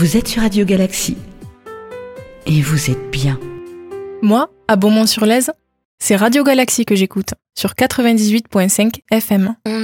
Vous êtes sur Radio Galaxie. Et vous êtes bien. Moi, à Beaumont-sur-Lèze, c'est Radio Galaxie que j'écoute, sur 98.5 FM.